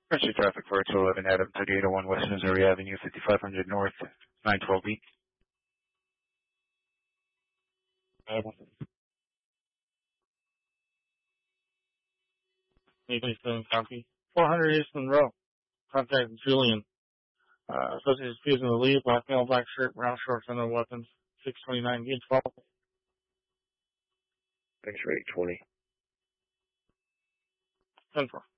Pursuit traffic for 211 Adam, 3801 West Missouri Avenue, 5500 North, 912B. Anything copy. 400 East Monroe. Contact Julian. Suspect is fusing the lead, black male, black shirt, brown shorts, and no weapons. 629 gauge 12. X-ray 20. 10-4.